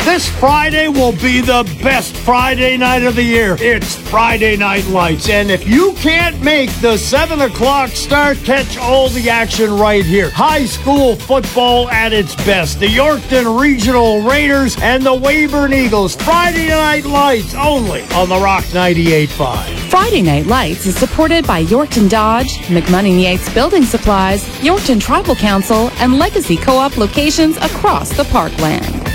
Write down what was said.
This Friday will be the best Friday night of the year. It's Friday Night Lights. And if you can't make the 7 o'clock start, catch all the action right here. High school football at its best. The Yorkton Regional Raiders and the Weyburn Eagles. Friday Night Lights only on the Rock 98.5. Friday Night Lights is supported by Yorkton Dodge, McMoney Yates Building Supplies, Yorkton Tribal Council, and Legacy Co-op locations across the Parkland.